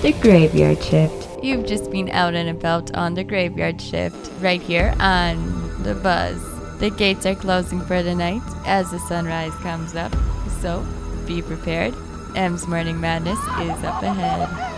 The Graveyard Shift. You've just been out and about on the Graveyard Shift, right here on The Buzz. The gates are closing for the night as the sunrise comes up, so be prepared. M's Morning Madness is up ahead.